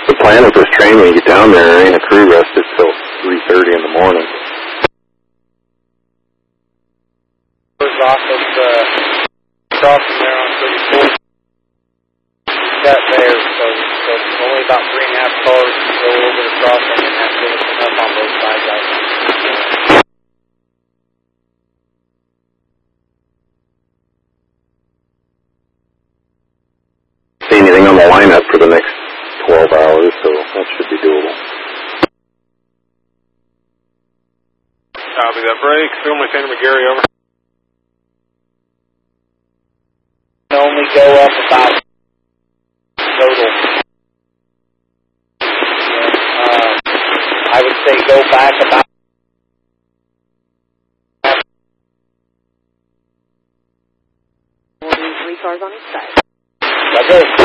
The plan of this train when you get down there ain't a crew rested till 3:30 in the morning. Off of the crossing there on 34th. Got there, so only about 3.5 cars can go over the crossing, and that's finishing up on both sides right now. See anything on the lineup for the next 12 hours, so that should be doable. Copy that. Break. Philly, Santa McGarry, over. Only go up about total. I would say go back about 3 cars on each side. Okay.